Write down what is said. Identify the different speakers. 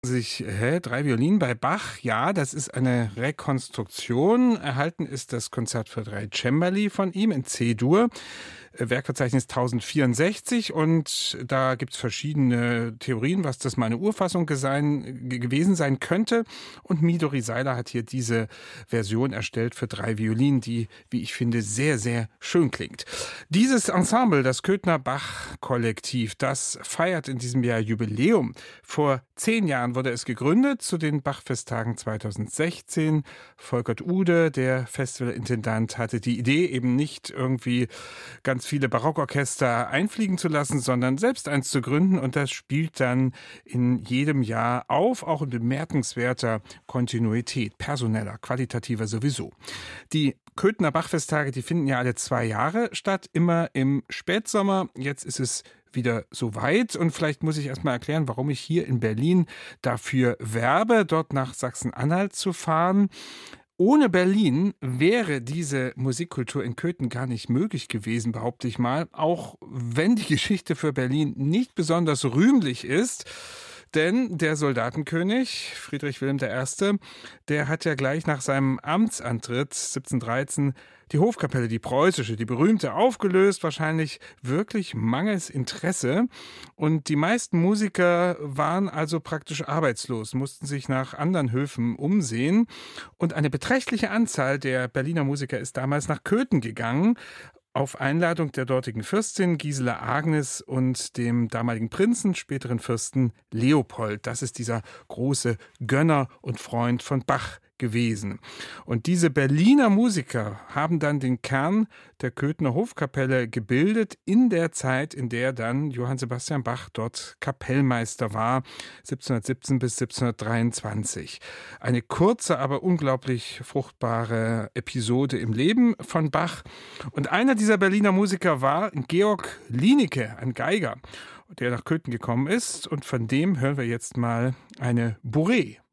Speaker 1: Drei Violinen bei Bach? Ja, das ist eine Rekonstruktion. Erhalten ist das Konzert für drei Cembali von ihm in C-Dur. Werkverzeichnis 1064 und da gibt es verschiedene Theorien, was das mal eine Urfassung gewesen sein könnte. Und Midori Seiler hat hier diese Version erstellt für drei Violinen, die, wie ich finde, sehr, sehr schön klingt. Dieses Ensemble, das Köthner Bach-Kollektiv, das feiert in diesem Jahr Jubiläum. Vor 10 Jahren wurde es gegründet zu den Bach-Festtagen 2016. Volkert Ude, der Festivalintendant, hatte die Idee, eben nicht irgendwie ganz viele Barockorchester einfliegen zu lassen, sondern selbst eins zu gründen, und das spielt dann in jedem Jahr auf, auch in bemerkenswerter Kontinuität, personeller, qualitativer sowieso. Die Köthner Bachfesttage, die finden ja alle 2 Jahre statt, immer im Spätsommer. Jetzt ist es wieder so weit und vielleicht muss ich erstmal erklären, warum ich hier in Berlin dafür werbe, dort nach Sachsen-Anhalt zu fahren. Ohne Berlin wäre diese Musikkultur in Köthen gar nicht möglich gewesen, behaupte ich mal, auch wenn die Geschichte für Berlin nicht besonders rühmlich ist. Denn der Soldatenkönig, Friedrich Wilhelm I., der hat ja gleich nach seinem Amtsantritt 1713 die Hofkapelle, die preußische, die berühmte, aufgelöst, wahrscheinlich wirklich mangels Interesse. Und die meisten Musiker waren also praktisch arbeitslos, mussten sich nach anderen Höfen umsehen. Und eine beträchtliche Anzahl der Berliner Musiker ist damals nach Köthen gegangen, auf Einladung der dortigen Fürstin Gisela Agnes und dem damaligen Prinzen, späteren Fürsten Leopold. Das ist dieser große Gönner und Freund von Bach gewesen. Und diese Berliner Musiker haben dann den Kern der Köthener Hofkapelle gebildet in der Zeit, in der dann Johann Sebastian Bach dort Kapellmeister war, 1717 bis 1723. Eine kurze, aber unglaublich fruchtbare Episode im Leben von Bach. Und einer dieser Berliner Musiker war Georg Lienecke, ein Geiger, der nach Köthen gekommen ist. Und von dem hören wir jetzt mal eine Bourrée.